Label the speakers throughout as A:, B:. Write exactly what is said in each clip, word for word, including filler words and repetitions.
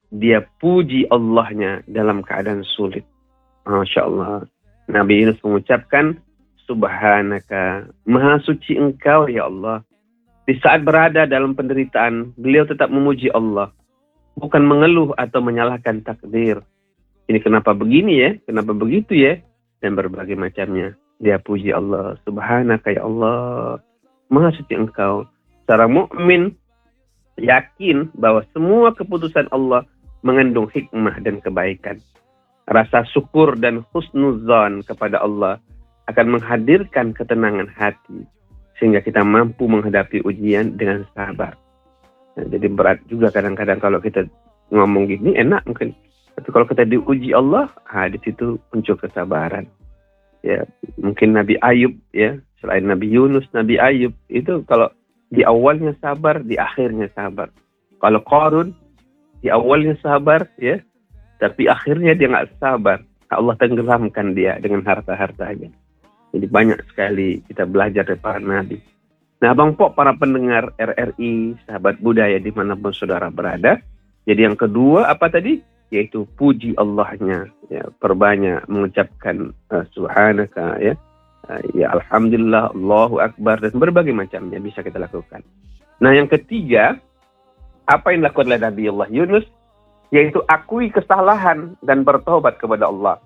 A: dia puji Allahnya dalam keadaan sulit. Masya Allah. Nabi Yunus mengucapkan, Subhanaka, maha suci engkau ya Allah. Di saat berada dalam penderitaan, beliau tetap memuji Allah. Bukan mengeluh atau menyalahkan takdir. Ini kenapa begini ya, kenapa begitu ya. Dan berbagai macamnya. Dia puji Allah. Subhanaka ya Allah. Maha suci engkau. Seorang mukmin yakin bahwa semua keputusan Allah mengandung hikmah dan kebaikan. Rasa syukur dan husnuzan kepada Allah akan menghadirkan ketenangan hati. Sehingga kita mampu menghadapi ujian dengan sabar. Nah, jadi berat juga kadang-kadang kalau kita ngomong gini, enak mungkin. Tapi kalau kita diuji Allah, ah, di situ muncul kesabaran. Ya, mungkin Nabi Ayub ya, selain Nabi Yunus, Nabi Ayub itu kalau di awalnya sabar, di akhirnya sabar. Kalau Qarun di awalnya sabar ya, tapi akhirnya dia nggak sabar. Allah tenggelamkan dia dengan harta-hartanya. Jadi banyak sekali kita belajar dari para nabi. Nah, Bang Pok, para pendengar R R I, sahabat budaya dimanapun saudara berada. Jadi yang kedua apa tadi? Yaitu puji Allahnya. Ya, perbanyak mengucapkan uh, Subhanaka ya. Uh, ya Alhamdulillah, Allahu Akbar, dan berbagai macamnya bisa kita lakukan. Nah, yang ketiga, apa yang dilakukan oleh Nabi Allah Yunus? Yaitu akui kesalahan dan bertobat kepada Allah.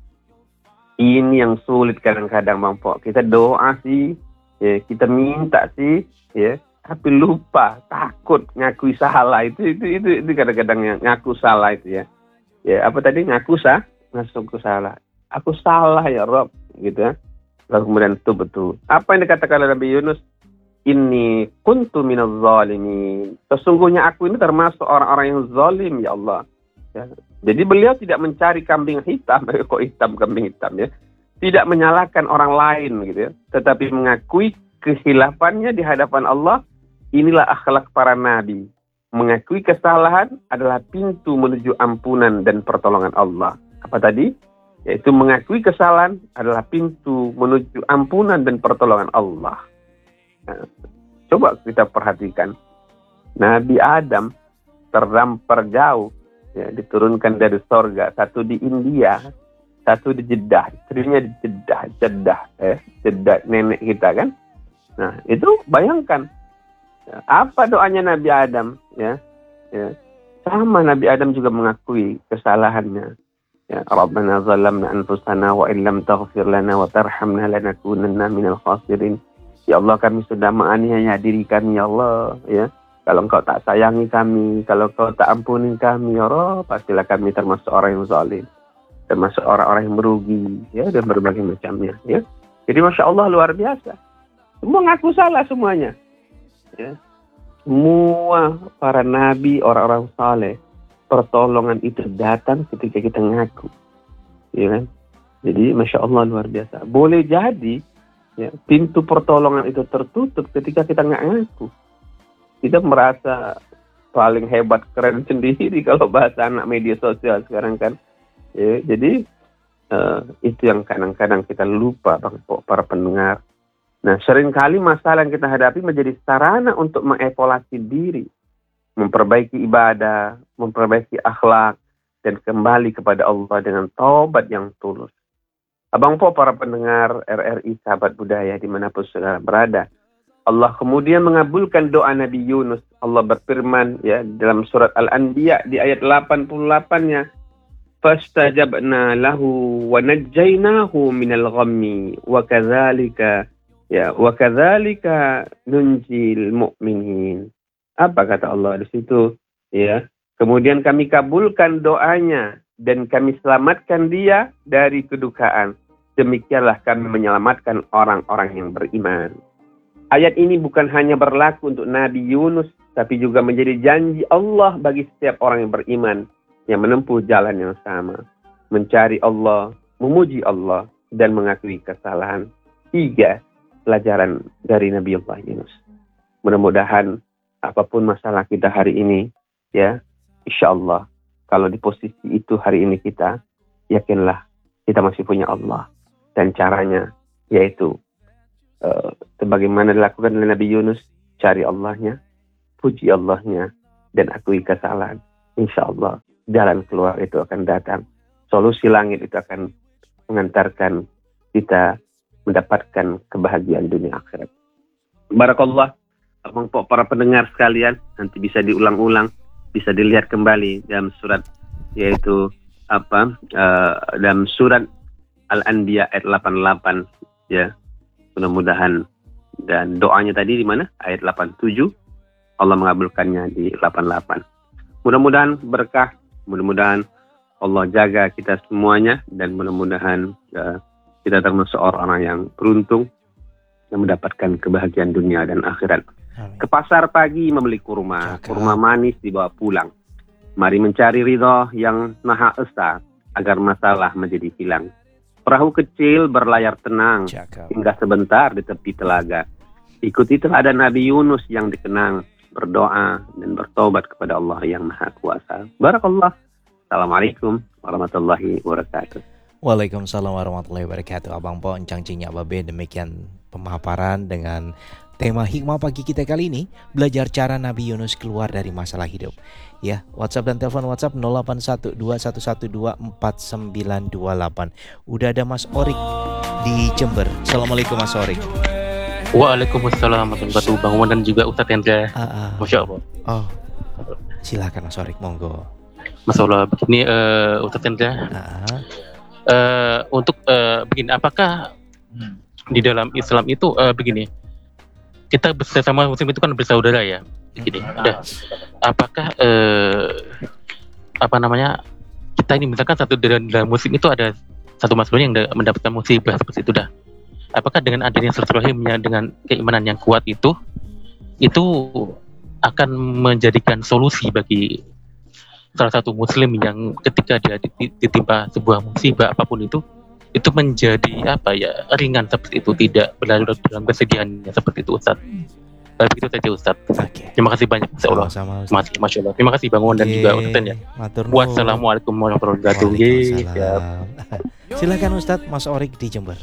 A: Ini yang sulit kadang-kadang, Bang Pok. Kita doa sih, ya, kita minta sih, ya, tapi lupa, takut ngakui salah itu itu itu, itu kadang-kadang yang ngaku salah itu ya. Ya, apa tadi ngaku sah, ngaku salah. Aku salah ya Rob, gitu ya. Lalu kemudian itu betul. Apa yang dikatakan oleh Nabi Yunus? Inni kuntu minaz zalimin. Sesungguhnya aku ini termasuk orang-orang yang zalim ya Allah. Ya. Jadi beliau tidak mencari kambing hitam, kok hitam kambing hitam ya. Tidak menyalahkan orang lain gitu ya, tetapi mengakui kehilafannya di hadapan Allah. Inilah akhlak para nabi. Mengakui kesalahan adalah pintu menuju ampunan dan pertolongan Allah. Apa tadi? Yaitu mengakui kesalahan adalah pintu menuju ampunan dan pertolongan Allah. Nah, coba kita perhatikan. Nabi Adam terdampar jauh. Ya, diturunkan dari sorga, satu di India, satu di Jeddah, istrinya di Jeddah, Jeddah, eh, Jeddah nenek kita kan. Nah, itu bayangkan ya, apa doanya Nabi Adam, ya, ya, sama Nabi Adam juga mengakui kesalahannya. Ya, Rabbana zalamna anfusana wa illam taghfir lana wa tarhamna lanakunanna minal khasirin. Ya Allah, kami sudah menganiaya diri kami ya Allah, ya. Kalau engkau tak sayangi kami, kalau engkau tak ampuni kami, ya Allah, pastilah kami termasuk orang yang zalim, termasuk orang-orang yang merugi, ya, dan berbagai macamnya, ya. Jadi Masya Allah luar biasa. Semua ngaku salah semuanya. Ya. Semua para nabi, orang-orang saleh, pertolongan itu datang ketika kita ngaku. Ya kan? Jadi Masya Allah luar biasa. Boleh jadi, ya, pintu pertolongan itu tertutup ketika kita nggak ngaku. Kita merasa paling hebat, keren sendiri kalau bahasa anak media sosial sekarang kan. Ya, jadi uh, itu yang kadang-kadang kita lupa, Bang, para pendengar. Nah, seringkali masalah yang kita hadapi menjadi sarana untuk mengevaluasi diri, memperbaiki ibadah, memperbaiki akhlak, dan kembali kepada Allah dengan taubat yang tulus. Abang Po, para pendengar R R I sahabat budaya dimanapun saudara berada, Allah kemudian mengabulkan doa Nabi Yunus. Allah berfirman ya dalam surat Al-Anbiya di ayat delapan puluh delapan-nya, fastajabna lahu wa najjaynahu minal ghammi wa kadzalika ya wa kadzalika nunjil mu'minin. Apa kata Allah di situ? Ya, kemudian kami kabulkan doanya dan kami selamatkan dia dari kedukaan. Demikianlah kami menyelamatkan orang-orang yang beriman. Ayat ini bukan hanya berlaku untuk Nabi Yunus, tapi juga menjadi janji Allah bagi setiap orang yang beriman yang menempuh jalan yang sama. Mencari Allah, memuji Allah, dan mengakui kesalahan. Tiga pelajaran dari Nabi Allah Yunus. Mudah-mudahan apapun masalah kita hari ini, ya, insya Allah, kalau di posisi itu hari ini kita, yakinlah kita masih punya Allah. Dan caranya, yaitu Uh, sebagaimana dilakukan oleh Nabi Yunus, cari Allahnya, puji Allahnya, dan akui kesalahan. Insya Allah jalan keluar itu akan datang. Solusi langit itu akan mengantarkan kita mendapatkan kebahagiaan dunia akhirat. Barakallah, Abang Po, para pendengar sekalian, nanti bisa diulang-ulang, bisa dilihat kembali dalam surat, yaitu apa uh, dalam surat Al-Anbiya ayat delapan puluh delapan, ya. Mudah-mudahan, dan doanya tadi di mana? Ayat delapan puluh tujuh, Allah mengabulkannya di delapan puluh delapan. Mudah-mudahan berkah, mudah-mudahan Allah jaga kita semuanya, dan mudah-mudahan uh, kita termasuk orang-orang yang beruntung yang mendapatkan kebahagiaan dunia dan akhirat. Amin. Ke pasar pagi membeli kurma, Jaka. kurma manis dibawa pulang. Mari mencari ridho yang Maha Esa agar masalah menjadi hilang. Perahu kecil berlayar tenang Jaka. hingga sebentar di tepi telaga. Ikuti teladan Nabi Yunus yang dikenang, berdoa dan bertobat kepada Allah yang Maha Kuasa. Barakallah. Assalamualaikum warahmatullahi wabarakatuh.
B: Waalaikumsalam warahmatullahi wabarakatuh. Abang Po, Encang Cinya Babe, demikian pemaparan dengan tema hikmah pagi kita kali ini, belajar cara Nabi Yunus keluar dari masalah hidup. Ya, WhatsApp dan telepon WhatsApp nol delapan satu dua satu satu dua empat sembilan dua delapan. Udah ada Mas Orik di Jember. Assalamualaikum Mas Orik.
C: Waalaikumsalam warahmatullahi wabarakatuh. Bang Wan dan juga Ustadz Hendra.
B: Uh, uh.
C: Masya Allah.
B: Oh, silakan Mas Orik, monggo.
C: Masya Allah, begini uh, Ustadz Hendra. Uh. Uh, untuk uh, begini, apakah di dalam Islam itu uh, begini, kita bersama muslim itu kan bersaudara ya, begini. Udah, apakah uh, apa namanya kita ini misalkan satu dalam, dalam muslim itu ada satu muslim yang mendapatkan musibah seperti itu dah. Apakah dengan adanya silaturahimnya dengan keimanan yang kuat itu, itu akan menjadikan solusi bagi salah satu muslim yang ketika dia ditimpa sebuah musibah apapun itu, itu menjadi apa ya, ringan seperti itu, tidak berlarut dalam kesedihannya seperti itu, Ustaz. Begitu saja, Ustaz. Okay. Terima kasih banyak, Masya Allah. Sama-sama, Masya Allah. Terima kasih Bang Wan dan juga Ustaz ya. Wassalamualaikum warahmatullahi wabarakatuh.
B: Silakan Ustaz, Mas Orik di Jember.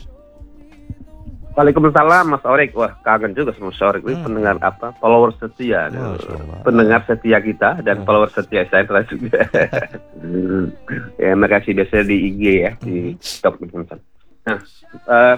A: Waalaikumsalam Mas Orik. Wah, kangen juga sama Mas Orik. Ini hmm. pendengar apa? Follower setia. Oh, pendengar setia kita dan hmm. follower setia saya terus juga. Ya, makasih biasanya di I G ya, hmm. di TikTok. Nah, uh,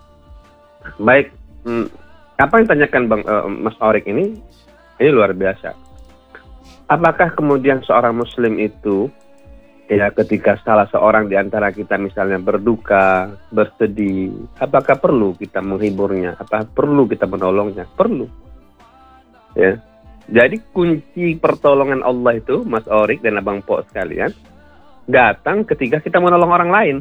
A: baik. Hmm, apa yang tanyakan Bang uh, Mas Orik ini? Ini luar biasa. Apakah kemudian seorang Muslim itu, ya, ketika salah seorang di antara kita misalnya berduka, bersedih, apakah perlu kita menghiburnya? Apa perlu kita menolongnya? Perlu. Ya. Jadi kunci pertolongan Allah itu, Mas Orik dan Abang Po sekalian, datang ketika kita menolong orang lain.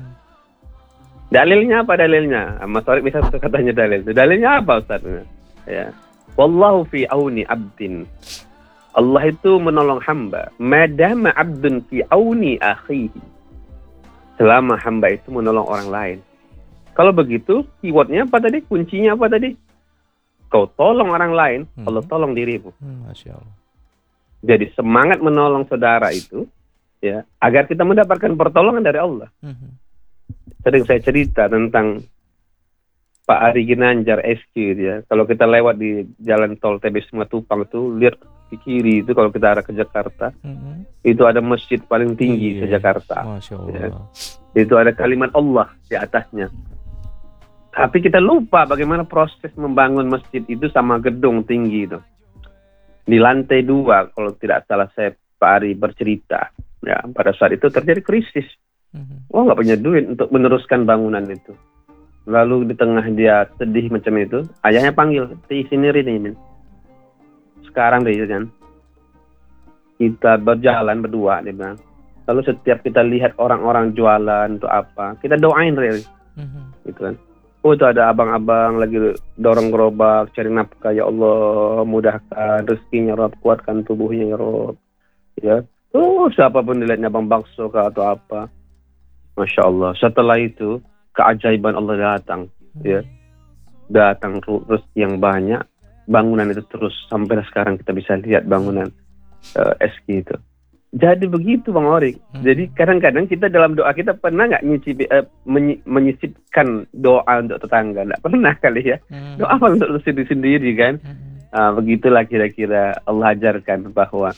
A: Dalilnya apa dalilnya? Mas Orik bisa katanya dalil. Dalilnya apa Ustaz? Ya. Wallahu fi auni abdin. Allah itu menolong hamba. Madama abdun fi auni akhihi. Selama hamba itu menolong orang lain. Kalau begitu, keywordnya apa tadi? Kuncinya apa tadi? Kau tolong orang lain, hmm. Allah tolong dirimu.
B: Hmm, Masya Allah.
A: Jadi semangat menolong saudara itu, ya, agar kita mendapatkan pertolongan dari Allah. Hmm. Sering saya cerita tentang Pak Ari Ginanjar S Q ya. Kalau kita lewat di jalan tol T B Simatupang itu, lihat di kiri itu kalau kita arah ke Jakarta, mm-hmm. itu ada masjid paling tinggi se Jakarta.
B: Masya Allah.
A: Ya. Itu ada kalimat Allah di atasnya. Tapi kita lupa bagaimana proses membangun masjid itu sama gedung tinggi itu. Di lantai dua, kalau tidak salah saya Pak Ari bercerita, ya pada saat itu terjadi krisis. Mm-hmm. Wah, nggak punya duit untuk meneruskan bangunan itu. Lalu di tengah dia sedih macam itu, ayahnya panggil, "Ti sini Rini. Sekarang deh kan, kita berjalan berdua," dia bilang. Lalu setiap kita lihat orang-orang jualan untuk apa, kita doain Rini. Mm-hmm. Gitu kan. Oh, itu ada abang-abang lagi dorong gerobak cari nafkah, ya Allah mudahkan rezekinya, Rob, kuatkan tubuhnya ya Rob. Ya. Oh, siapapun dilihatnya abang bakso kah atau apa. Masya Allah. Setelah itu keajaiban Allah datang, ya, datang rezeki yang banyak, bangunan itu terus sampai sekarang kita bisa lihat bangunan uh, S K itu. Jadi begitu Bang Orik. Hmm. Jadi kadang-kadang kita dalam doa kita pernah nggak nyicip, uh, menyi, menyisipkan doa untuk tetangga? Nggak pernah kali ya. Hmm. Doa apa untuk sendiri sendiri kan? Hmm. Uh, begitulah kira-kira Allah ajarkan bahwa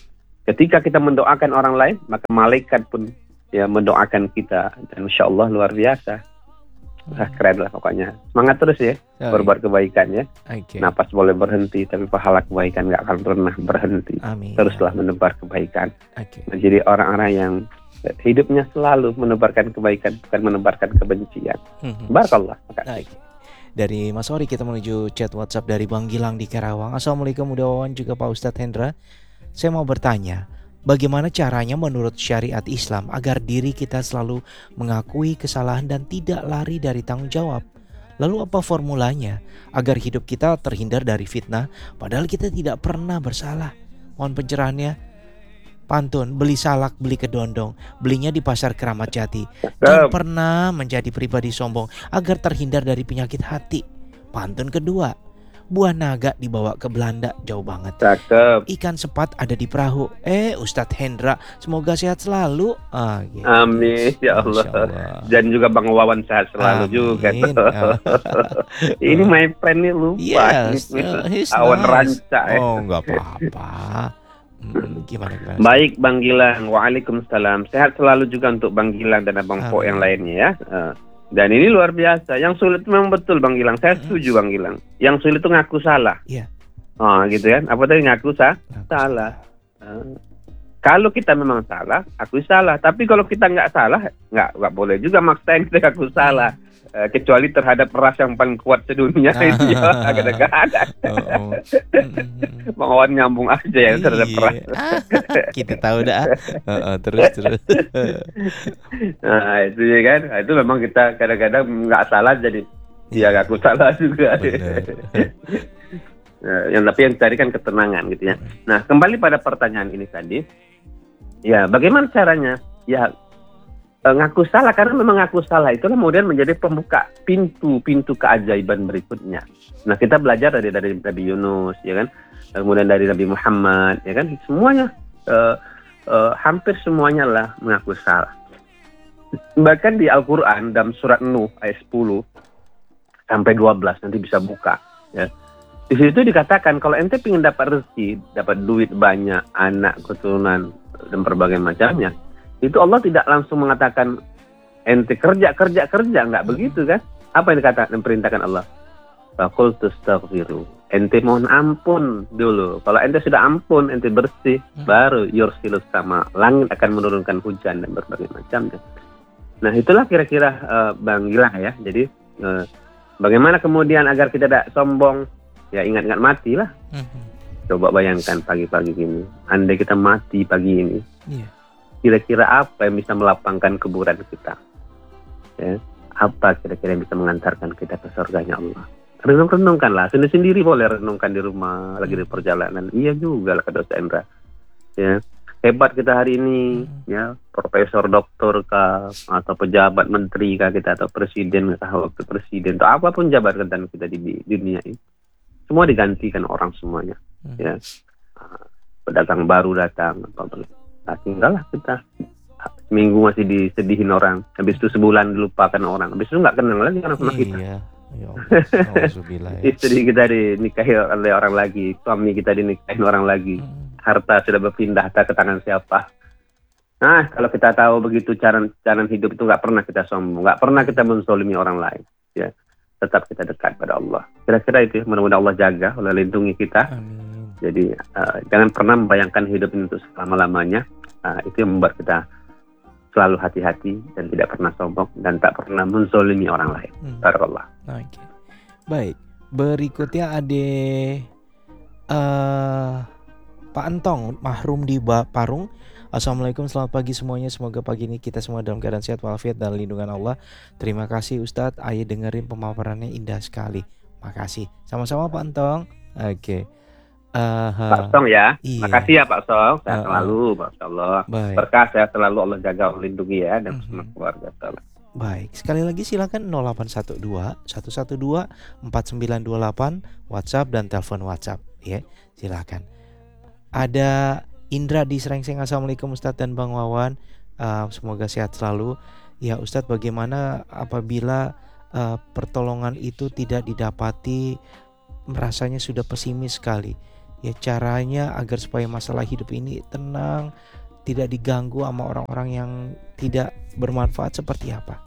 A: Ketika kita mendoakan orang lain, maka malaikat pun ya mendoakan kita, dan insya Allah luar biasa. Ah, keren lah pokoknya. Semangat terus ya,
B: Oh,
A: berbuat kebaikan ya.
B: Oke.
A: Napas boleh berhenti, tapi pahala kebaikan nggak akan pernah berhenti.
B: Amin.
A: Teruslah menebar kebaikan.
B: Oke.
A: Menjadi orang-orang yang hidupnya selalu menebarkan kebaikan, bukan menebarkan kebencian.
B: Mhm.
A: Barakallah.
B: Oke. Dari Mas Ori kita menuju chat WhatsApp dari Bang Gilang di Karawang. Assalamualaikum Uda Wawan juga Pak Ustadz Hendra. Saya mau bertanya, bagaimana caranya menurut syariat Islam agar diri kita selalu mengakui kesalahan dan tidak lari dari tanggung jawab? Lalu apa formulanya agar hidup kita terhindar dari fitnah padahal kita tidak pernah bersalah? Mohon pencerahannya. Pantun, beli salak, beli kedondong, belinya di pasar Keramat Jati. Jangan pernah menjadi pribadi sombong agar terhindar dari penyakit hati. Pantun kedua, buah naga dibawa ke Belanda, jauh banget.
A: Cakep.
B: Ikan sepat ada di perahu. Eh, Ustadz Hendra, semoga sehat selalu. Ah, gitu.
A: Amin ya Allah.
B: Masya Allah.
A: Dan juga Bang Wawan sehat selalu
B: Amin.
A: juga.
B: Ah.
A: Ini my friend nih lupa.
B: Yes, uh, he's
A: Awan
B: nice.
A: ranca ya.
B: Oh, nggak apa-apa. Hmm, gimana gimana?
A: Baik Bang Gilang, waalaikumsalam. Sehat selalu juga untuk Bang Gilang dan Abang Po
B: Amin.
A: yang lainnya ya. Eh, Dan ini luar biasa. Yang sulit memang betul Bang Gilang. Saya setuju Bang Gilang. Yang sulit itu ngaku salah.
B: Iya.
A: Oh gitu kan. Apa tadi ngaku sah?
B: Ngaku
A: Salah. Eh, Kalau kita memang salah, akui salah. Tapi kalau kita nggak salah, nggak nggak boleh juga maksain kita ngaku salah. Eh, kecuali terhadap ras yang paling kuat sedunia itu ya agak-agak ada.
B: Oh, oh. Mm,
A: Bang Wawan nyambung aja ya terhadap
B: iya.
A: ras.
B: Ah, kita tahu dah. Oh, oh, terus terus.
A: Nah itu ya kan. Nah, itu memang kita kadang-kadang nggak salah jadi ya ngaku salah juga.
B: Benar.
A: Nah, yang tapi yang cari kan ketenangan gitu ya. Nah kembali pada pertanyaan ini tadi, ya bagaimana caranya? Ya eh, ngaku salah, karena memang ngaku salah itu kemudian menjadi pembuka pintu-pintu keajaiban berikutnya. Nah kita belajar dari dari Nabi Yunus, ya kan, kemudian dari Nabi Muhammad, ya kan, semuanya eh, eh, hampir semuanya lah mengaku salah. Bahkan di Al-Quran dalam surat Nuh ayat sepuluh sampai dua belas nanti bisa buka, ya. Di situ dikatakan kalau ente ingin dapat rezeki, dapat duit banyak, anak, keturunan dan berbagai macamnya, itu Allah tidak langsung mengatakan ente kerja kerja kerja, nggak begitu kan? Apa yang dikatakan, diperintahkan Allah? Faqul tastaghfiru. Ente mohon ampun dulu. Kalau ente sudah ampun, ente bersih, baru yursilus sama, langit akan menurunkan hujan dan berbagai macamnya. Nah itulah kira-kira uh, Bang Gilang ya. Jadi uh, bagaimana kemudian agar kita tidak sombong? Ya ingat-ingat mati lah.
B: Mhm.
A: Coba bayangkan pagi-pagi gini, andai kita mati pagi ini,
B: Iya.
A: kira-kira apa yang bisa melapangkan kuburan kita? Ya, apa kira-kira yang bisa mengantarkan kita ke surganya Allah? Renung-renungkanlah, sendiri-sendiri boleh renungkan di rumah, lagi di perjalanan. Iya juga lah kata Ustaz Hendra. Ya, hebat kita hari ini, ya, profesor, doktor kah, atau pejabat menteri kah kita, atau presiden kah, waktu presiden, atau apapun jabatan kita di, di dunia ini. Semua digantikan orang semuanya, hmm. ya. Pedagang baru datang, apa nah, tinggallah kita seminggu masih disedihin orang, habis itu sebulan dilupakan orang, habis itu nggak kenal lagi anak-anak kita.
B: Iya. Ya Allah. Ya.
A: Istri kita dinikahi oleh orang lagi, suami kita dinikahin orang lagi,
B: Hmm.
A: harta sudah berpindah ke tangan siapa. Nah, kalau kita tahu begitu cara cara hidup itu nggak pernah kita sombong, nggak pernah kita menzolimi orang lain, ya. Tetap kita dekat pada Allah. Kira-kira itu, mudah-mudahan Allah jaga, Allah lindungi kita.
B: Amin.
A: Jadi uh, jangan pernah membayangkan hidup ini untuk selama-lamanya. Uh, itu yang membuat kita selalu hati-hati dan tidak pernah sombong dan tak pernah menzolimi orang lain.
B: Hmm.
A: Barakallah.
B: Oke. Baik. Berikutnya ada uh, Pak Entong Mahrum di Ba- Parung. Assalamualaikum, selamat pagi semuanya. Semoga pagi ini kita semua dalam keadaan sehat walafiat dan lindungan Allah. Terima kasih Ustadz. Ayo dengerin pemaparannya indah sekali. Makasih. Sama-sama Pak Entong. Oke. Uh,
A: Pak Song ya.
B: iya.
A: Makasih ya Pak Song. Sehat
B: Uh,
A: selalu, Masya Allah.
B: Baik.
A: Berkah sehat selalu, Allah jaga, Allah lindungi ya, dan
B: Mhm.
A: semua keluarga.
B: Baik, sekali lagi silakan nol delapan satu dua satu satu dua empat sembilan dua delapan WhatsApp dan telepon WhatsApp ya. Silakan. Ada Indra di Serengseng. Assalamualaikum Ustadz dan Bang Wawan. Uh, semoga sehat selalu. Ya Ustadz, bagaimana apabila uh, pertolongan itu tidak didapati, rasanya sudah pesimis sekali. ya caranya agar supaya masalah hidup ini tenang, tidak diganggu sama orang-orang yang tidak bermanfaat seperti apa?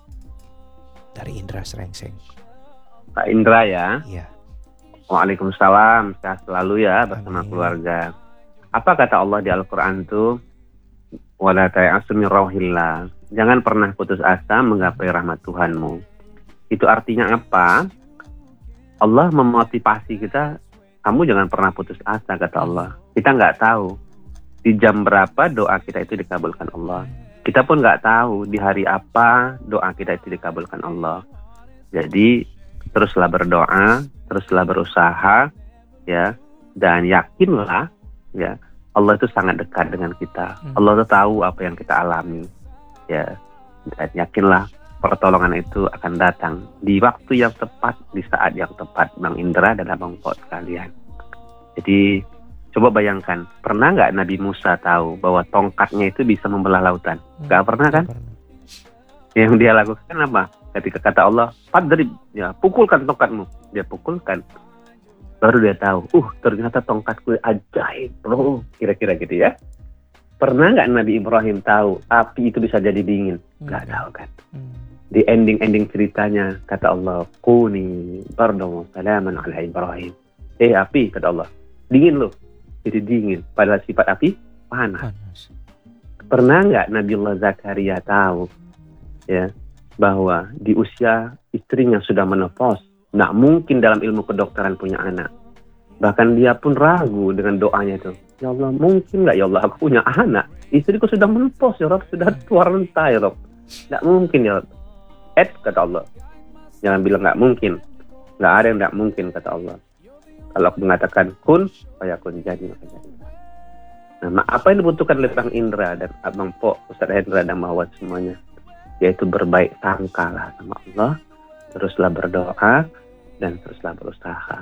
B: Dari Indra Srengseng.
A: Pak Indra ya.
B: Iya.
A: Waalaikumsalam, sehat selalu ya bersama
B: Amin.
A: keluarga. Apa kata Allah di Al-Quran tuh? Wala ta'asu min rauhillah. Jangan pernah putus asa menggapai rahmat Tuhanmu. Itu artinya apa? Allah memotivasi kita, kamu jangan pernah putus asa, kata Allah. Kita nggak tahu di jam berapa doa kita itu dikabulkan Allah. Kita pun nggak tahu di hari apa doa kita itu dikabulkan Allah. Jadi teruslah berdoa, teruslah berusaha, ya, dan yakinlah, ya, Allah itu sangat dekat dengan kita. Allah itu tahu apa yang kita alami, ya, dan yakinlah pertolongan itu akan datang di waktu yang tepat, di saat yang tepat, Bang Indra dan Abang Pok sekalian. Jadi coba bayangkan, pernah nggak Nabi Musa tahu bahwa tongkatnya itu bisa membelah lautan? Nggak pernah kan? Yang dia lakukan apa? Ketika kata Allah, fadrib, ya, pukulkan tongkatmu. Dia pukulkan. Baru dia tahu, uh ternyata tongkatku ajaib, bro. Kira-kira gitu ya. Pernah nggak Nabi Ibrahim tahu api itu bisa jadi dingin? Nggak tahu kan. Di ending-ending ceritanya, kata Allah, Kuni bardaw salaman ala Ibrahim. Eh api, kata Allah, dingin loh. Jadi dingin. Padahal sifat api panas. panas. Pernah nggak Nabi Allah Zakaria tahu, ya, bahwa di usia istrinya sudah menopause, nggak mungkin dalam ilmu kedokteran punya anak. Bahkan dia pun ragu dengan doanya itu. Ya Allah, mungkin nggak ya Allah aku punya anak? Istriku sudah menopause ya Rabb, sudah tua renta ya Rabb. Nggak mungkin ya Rabb. Eh, kata Allah, jangan bilang nggak mungkin. Nggak ada yang nggak mungkin, kata Allah. Kalau aku mengatakan kun, fayakun, jadi maka jadi. Nah, apa yang dibutuhkan oleh Bang Indra dan Abang Pok, Ustaz Hendra dan Mawad semuanya? Yaitu berbaik sangkalah sama Allah, teruslah berdoa, dan teruslah berusaha.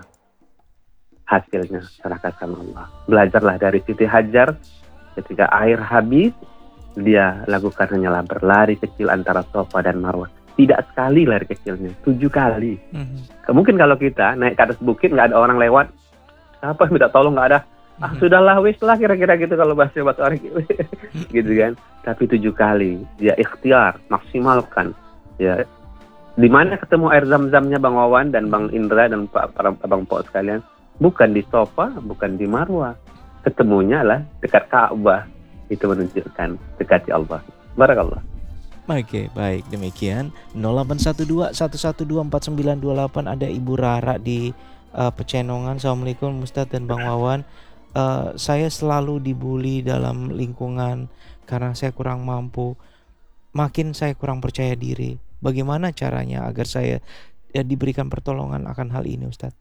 A: Hasilnya serahkan sama Allah. Belajarlah dari Siti Hajar, ketika air habis, dia lakukan hanyalah berlari kecil antara Safa dan Marwah. Tidak sekali lari kecilnya, tujuh kali. Mm-hmm. Mungkin kalau kita naik ke atas bukit, nggak ada orang lewat, siapa yang minta tolong, nggak ada. Ah mm-hmm. sudahlah, wis lah kira-kira gitu kalau bahasa bahasa orang gitu kan. Tapi tujuh kali dia ikhtiar, maksimalkan. Ya, di mana ketemu air zam-zamnya Bang Wawan dan Bang Indra dan Pak Abang Pok sekalian? Bukan di Safa, bukan di Marwah. Ketemunya lah dekat Ka'bah. Itu menunjukkan dekati Allah. Barakallah.
B: Oke, baik, demikian. nol delapan satu dua satu satu dua empat sembilan dua delapan ada Ibu Rara di uh, Pecenongan. Assalamualaikum Ustadz dan Bang Wawan. Uh, saya selalu dibully dalam lingkungan karena saya kurang mampu. Makin saya kurang percaya diri. Bagaimana caranya agar saya ya, diberikan pertolongan akan hal ini, Ustadz?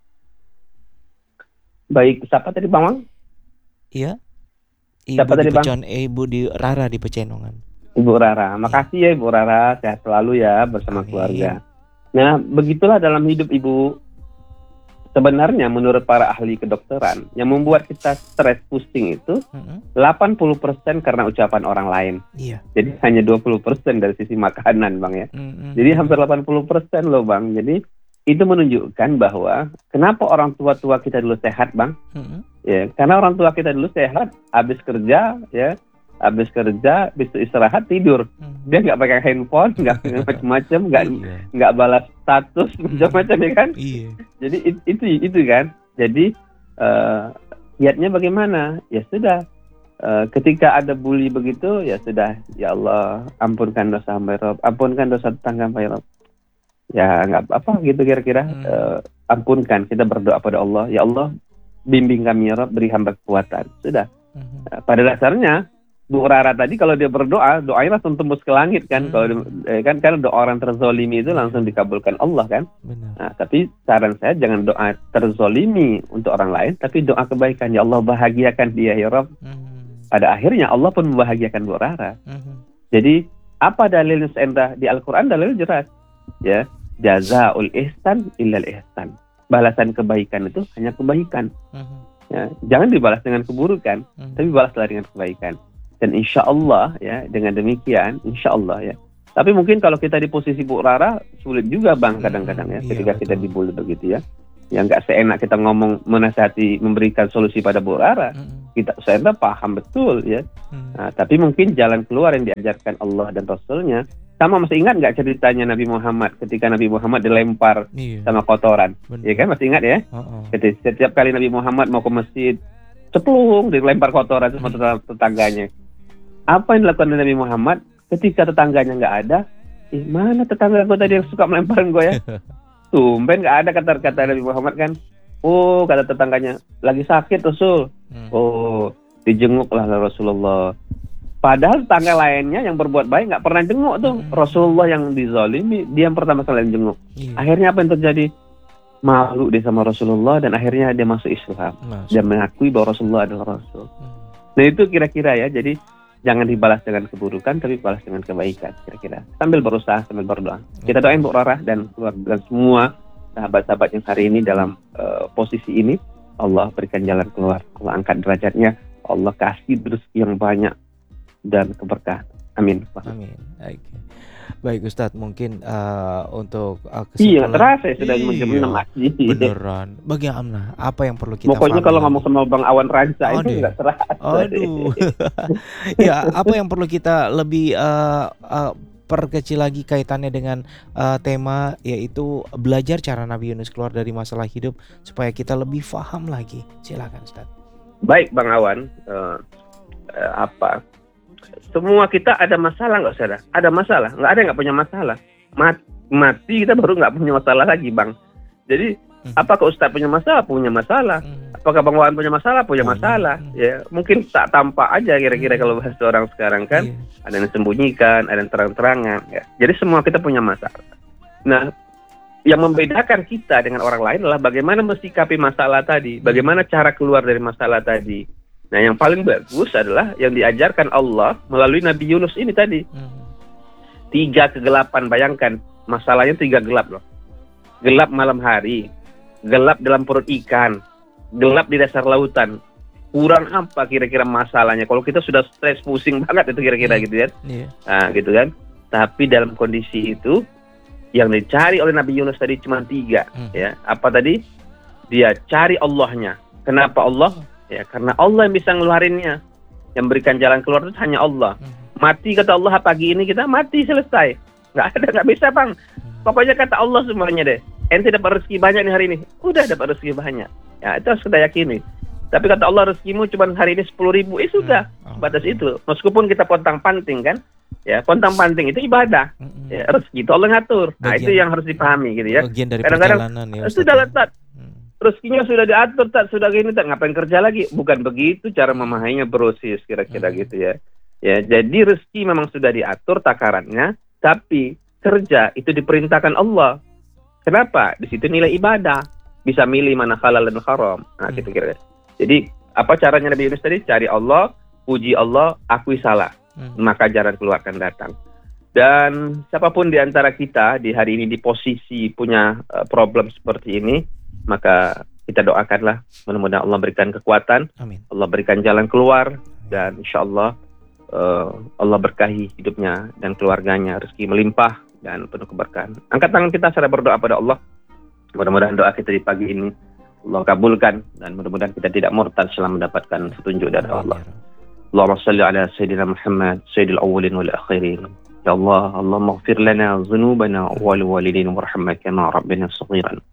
A: Baik, siapa tadi Bang Wang?
B: Iya. Ibu
A: Siapa
B: di
A: tadi Bang?
B: Pecon, eh, Ibu di Rara di Pecenongan.
A: Ibu Rara, makasih ya Ibu Rara, sehat selalu ya bersama
B: Amin.
A: keluarga. Nah, begitulah dalam hidup Ibu. Sebenarnya menurut para ahli kedokteran, yang membuat kita stres pusing itu mm-hmm. delapan puluh persen karena ucapan orang lain.
B: Iya.
A: Jadi hanya dua puluh persen dari sisi makanan, Bang ya. Mm-hmm. Jadi hampir delapan puluh persen loh, Bang. Jadi itu menunjukkan bahwa kenapa orang tua-tua kita dulu sehat, Bang? Mm-hmm. Ya, karena orang tua kita dulu sehat, habis kerja, ya, habis kerja, habis istirahat tidur. Mm-hmm. Dia nggak pakai handphone, nggak macam-macam, nggak yeah. nggak balas status macam-macam ya kan? Iya. Jadi it, itu itu kan. Jadi uh, lihatnya bagaimana? Ya sudah. Uh, ketika ada bully begitu, ya sudah. Ya Allah, ampunkan dosa hamba ya Rabb, ampunkan dosa tetangga hamba ya Rabb. Ya nggak apa gitu kira-kira. Hmm. Uh, ampunkan. Kita berdoa pada Allah. Ya Allah, bimbing kami ya Rabb, beri hamba kekuatan. Sudah. Hmm. Uh, pada dasarnya Bu Rara tadi kalau dia berdoa, doanya langsung tembus ke langit kan. Hmm. Kalau eh, kan kan doa orang terzolimi itu langsung dikabulkan Allah kan. Benar. Nah, tapi saran saya jangan doa terzolimi untuk orang lain, tapi doa kebaikan. Ya Allah, bahagiakan dia ya Rabb. Hmm. Pada akhirnya Allah pun membahagiakan Bu Rara. Hmm. Jadi apa dalilnya Anda di Al-Quran? Dalilnya jelas. Ya, jazaul ihsan illal ihsan. Balasan kebaikan itu hanya kebaikan. Hmm. Ya, jangan dibalas dengan keburukan, hmm. tapi balaslah dengan kebaikan. Dan insya Allah ya, dengan demikian insya Allah ya. Tapi mungkin kalau kita di posisi Bu Rara sulit juga Bang kadang-kadang ya, hmm, ketika iya, kita dibully begitu ya. yang nggak seenak kita ngomong menasihati, memberikan solusi pada Bu Rara. Hmm. Kita saya paham betul ya. Hmm. Nah, tapi mungkin jalan keluar yang diajarkan Allah dan Rasulnya. Sama masih ingat nggak ceritanya Nabi Muhammad ketika Nabi Muhammad dilempar iya. sama kotoran? Bener. Ya kan masih ingat ya? Uh-uh. Jadi setiap kali Nabi Muhammad mau ke masjid, ceplung dilempar kotoran sama hmm. tetangganya. Apa yang dilakukan Nabi Muhammad ketika tetangganya nggak ada? Eh, mana tetangga gue tadi yang suka melempar gue ya? Tumben nggak ada kata-kata Nabi Muhammad kan? Oh, kata tetangganya, lagi sakit Rasul. Hmm. Oh, dijenguklah Rasulullah. Padahal tetangga lainnya yang berbuat baik nggak pernah jenguk tuh. Hmm. Rasulullah yang dizalimi, dia yang pertama kali jenguk. Hmm. Akhirnya apa yang terjadi? Malu dia sama Rasulullah dan akhirnya dia masuk Islam. Masuk. Dia mengakui bahwa Rasulullah adalah Rasul. Hmm. Nah itu kira-kira ya, jadi jangan dibalas dengan keburukan, tapi balas dengan kebaikan kira-kira. Sambil berusaha, sambil berdoa. Kita doain Bu Rara dan keluarga semua sahabat-sahabat yang hari ini dalam uh, posisi ini. Allah berikan jalan keluar, Allah angkat derajatnya, Allah kasih rezeki yang banyak dan keberkahan. Amin.
B: Amin. Okay. Baik Ustadz, mungkin uh, untuk uh,
A: kesimpulan. Iya, terasa ya sudah jam enam pagi.
B: Beneran. Bagaimana? Apa yang perlu kita
A: Pokoknya kalau ngomong sama Bang Awan Ranca oh, itu enggak terasa.
B: Aduh. Ya, apa yang perlu kita lebih uh, uh, perkecil lagi kaitannya dengan uh, tema, yaitu belajar cara Nabi Yunus keluar dari masalah hidup supaya kita lebih paham lagi. Silakan Ustadz.
A: Baik Bang Awan, uh, uh, apa? Semua kita ada masalah nggak saudara? Ada masalah, nggak ada nggak punya masalah. Mati, mati kita baru nggak punya masalah lagi bang. Jadi hmm. apakah Ustadz punya masalah? Punya masalah. Hmm. Apakah Bang Wan punya masalah? Punya masalah. Hmm. Ya mungkin tak tampak aja kira-kira hmm. kalau bahasa orang sekarang kan. Yeah. Ada yang sembunyikan, ada yang terang-terangan. Ya. Jadi semua kita punya masalah. Nah, yang membedakan kita dengan orang lain adalah bagaimana mensikapi masalah tadi, bagaimana cara keluar dari masalah tadi. Nah, yang paling bagus adalah yang diajarkan Allah melalui Nabi Yunus ini tadi. Hmm. Tiga kegelapan, bayangkan masalahnya tiga gelap loh. Gelap malam hari, gelap dalam perut ikan, gelap di dasar lautan. Kurang apa kira-kira masalahnya? Kalau kita sudah stres, pusing banget itu kira-kira hmm. gitu kan. Yeah. Nah, gitu kan. Tapi dalam kondisi itu yang dicari oleh Nabi Yunus tadi cuma tiga. Hmm. Ya, apa tadi? Dia cari Allahnya. Kenapa Allah? Ya, karena Allah yang bisa ngeluarinnya. Yang berikan jalan keluar itu hanya Allah. Hmm. Mati kata Allah pagi ini kita mati selesai. Nggak ada, nggak bisa bang. Pokoknya kata Allah semuanya deh. Ente dapat rezeki banyak nih hari ini. Udah dapat rezeki banyak. Ya itu harus kita yakini. Tapi kata Allah rezekimu cuma hari ini sepuluh ribu. Eh sudah, hmm. batas itu. Meskipun kita pontang panting kan. Ya, pontang panting itu ibadah. Hmm. Ya, rezeki itu Allah ngatur. Nah bagian, itu yang harus dipahami gitu ya. Kadang-kadang ya, sudah letak. Rezekinya sudah diatur, tak sudah gini, tak ngapain kerja lagi? Bukan begitu cara memahaminya brosis kira-kira hmm. gitu ya. Ya, jadi rezeki memang sudah diatur takarannya, tapi kerja itu diperintahkan Allah. Kenapa? Di situ nilai ibadah. Bisa milih mana halal dan haram. Nah, hmm. gitu kira-kira. Jadi, apa caranya Nabi Yunus tadi? Cari Allah, puji Allah, akui salah. Hmm. Maka jalan keluar akan datang. Dan siapapun di antara kita di hari ini di posisi punya uh, problem seperti ini, maka kita doakanlah mudah-mudahan Allah berikan kekuatan, Amin. Allah berikan jalan keluar, dan insya Allah uh, Allah berkahi hidupnya dan keluarganya, rezeki melimpah dan penuh keberkahan. Angkat tangan kita secara berdoa pada Allah. Mudah-mudahan doa kita di pagi ini Allah kabulkan, dan mudah-mudahan kita tidak murtad setelah mendapatkan petunjuk dari Allah. Allahumma salli ala Sayyidina Muhammad Sayyidil awwalin wal akhirin. Ya Allah, Allahumma ighfir lana dhunubana wal walidin warhamna kama rabbana saghiran.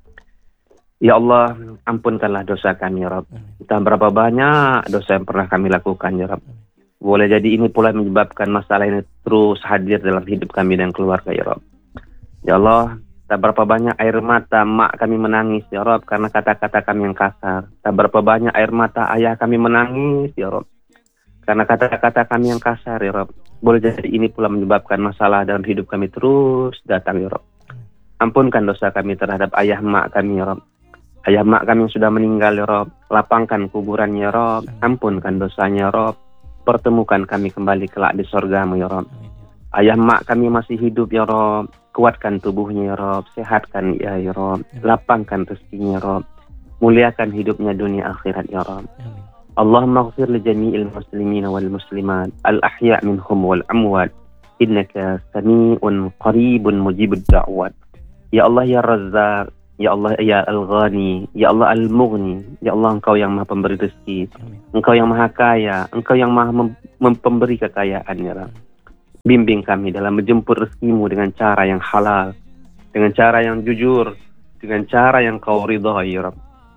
A: Ya Allah, ampunkanlah dosa kami ya Rabb. Entah berapa banyak dosa yang pernah kami lakukan ya Rabb. Boleh jadi ini pula menyebabkan masalah ini terus hadir dalam hidup kami dan keluarga ya Rabb. Ya Allah, tak berapa banyak air mata mak kami menangis ya Rabb karena kata-kata kami yang kasar. Tak berapa banyak air mata ayah kami menangis ya Rabb karena kata-kata kami yang kasar ya Rabb. Boleh jadi ini pula menyebabkan masalah dalam hidup kami terus datang ya Rabb. Ampunkan dosa kami terhadap ayah mak kami ya Rabb. Ayah mak kami yang sudah meninggal ya Rob, lapangkan kuburannya ya Rob, ampunkan dosanya ya Rob, pertemukan kami kembali kelak di sorgamu ya Rob. Ayah mak kami masih hidup ya Rob, kuatkan tubuhnya ya Rob, sehatkan ya ya Rob, lapangkan rezekinya ya Rob, muliakan hidupnya dunia akhirat ya Rob. Allahumma ighfir li jami'il muslimin wal muslimat, al-ahya' minhum wal amwat, innaka sami'un qaribun mujibud da'wat. Ya Allah ya Razzaq, Ya Allah, ya Al-Ghani, ya Allah Al-Mughni, ya Allah Engkau yang maha pemberi rezeki, Engkau yang maha kaya, Engkau yang maha mem- memberi kekayaan ya Rabb. Bimbing kami dalam menjemput rezekimu dengan cara yang halal, dengan cara yang jujur, dengan cara yang Kau ridhai ya Rabb.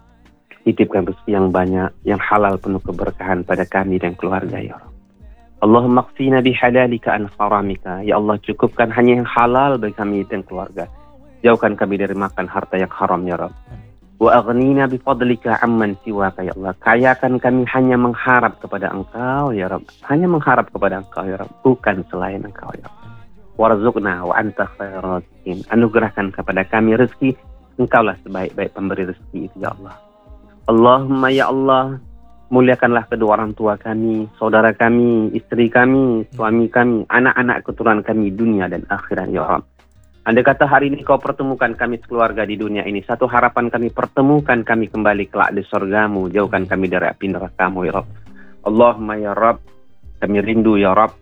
A: Titipkan rezeki yang banyak, yang halal penuh keberkahan pada kami dan keluarga ya Rabb. Allahumma qfina bihalalika an haramika. Ya Allah, cukupkan hanya yang halal bagi kami dan keluarga. Jauhkan kami dari makan harta yang haram ya Rabb. Wa aghnina bifadlika amman siwaka ya Allah. Kayakan kami hanya mengharap kepada Engkau ya Rabb. Hanya mengharap kepada Engkau ya Rabb, bukan selain Engkau ya Rabb. Warzuqna wa anta khairar raziqin. Anugerahkan kepada kami rezeki, Engkaulah sebaik-baik pemberi rezeki itu ya Allah. Allahumma ya Allah, muliakanlah kedua orang tua kami, saudara kami, istri kami, suami kami, anak-anak keturunan kami dunia dan akhirat ya Rabb. Andai kata hari ini Kau pertemukan kami sekeluarga di dunia ini, satu harapan kami, pertemukan kami kembali kelak di surgamu, jauhkan kami dari api nerakamu ya Rabb. Allahumma ya Rabb, kami rindu ya Rabb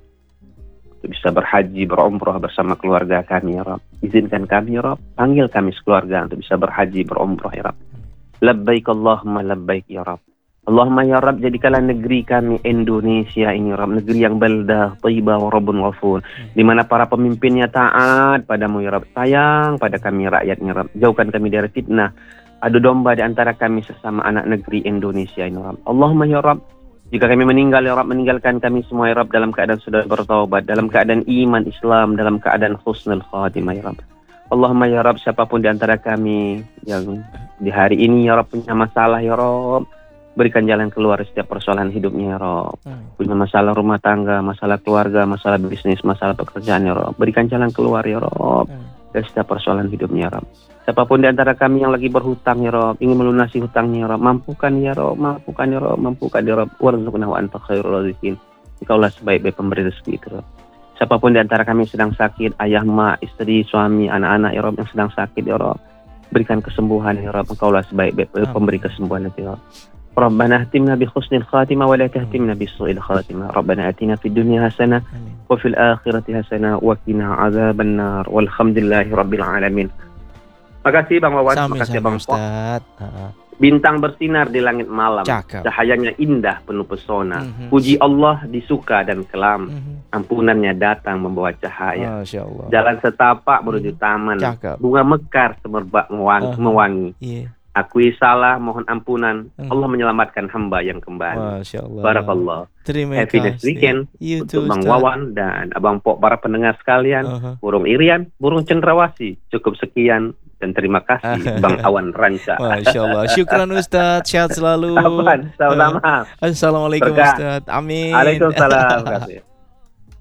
A: untuk bisa berhaji, berumrah bersama keluarga kami ya Rabb. Izinkan kami ya Rabb, panggil kami sekeluarga untuk bisa berhaji, berumrah ya Rabb. Labbaik Allahumma labbaik ya Rabb. Allahumma ya Rabb, jadikanlah negeri kami Indonesia ini Rabb, negeri yang baldah, thayyibah wa rabbun ghafur, di mana para pemimpinnya taat padamu ya Rabb, sayang pada kami rakyatnya Rabb. Jauhkan kami dari fitnah, adu domba di antara kami sesama anak negeri Indonesia ini Rabb. Allahumma ya Rabb, jika kami meninggal ya Rabb, meninggalkan kami semua ya Rabb dalam keadaan sudah bertaubat, dalam keadaan iman Islam, dalam keadaan husnul khatimah ya Rabb. Allahumma ya Rabb, siapapun di antara kami yang di hari ini ya Rabb punya masalah ya Rabb, berikan jalan keluar setiap persoalan hidupnya ya Rabb. Hmm. Punya masalah rumah tangga, masalah keluarga, masalah bisnis, masalah pekerjaan ya Rabb, berikan jalan keluar ya Rabb hmm. dari setiap persoalan hidupnya ya Rabb. Siapapun di antara kami yang lagi berhutang ya Rabb, ingin melunasi hutangnya ya Rabb, mampukan ya Rabb, mampukan ya Rabb, mampukan ya Rabb. Warzuqna wa anta khairur raziqin. Engkaulah sebaik-baik pemberi rezeki itu Rabb. Siapapun di antara kami sedang sakit, ayah, mak, istri, suami, anak-anak ya Rabb yang sedang sakit ya Rabb, berikan kesembuhan ya Rabb. Engkaulah sebaik-baik pemberi kesembuhan itu ya Rabb. Rabbana ahtimna bi husnil khatimah wa la tahtimna bi su'il khatimah. Rabbana atina fid dunya hasanah wa fil akhirati hasanah wa qina adzaban nar. Walhamdulillahi rabbil alamin. Makasih Bang Wawan, makasih Bang Ustaz. Bintang bersinar di langit malam, cakep. Cahayanya indah penuh pesona. Mm-hmm. Puji Allah disuka dan kelam. Mm-hmm. Ampunannya datang membawa cahaya. Masya Allah. Jalan setapak menuju mm-hmm. taman. Cakep. Bunga mekar semerbak mewangi. Uh-huh. mewangi. Yeah. Akui salah, mohon ampunan. Hmm. Allah menyelamatkan hamba yang kembali. Masya Allah. Barakallah. Terima kasih. Happy next weekend untuk Bang Wawan dan Abang Pok, para pendengar sekalian. Uh-huh. Burung Irian, burung cendrawasih. Cukup sekian dan terima kasih Bang Awan Ranca. Masya Allah. Syukran Ustaz. Sehat selalu. Sama-sama. Assalamualaikum Ustaz. Amin. Waalaikumsalam.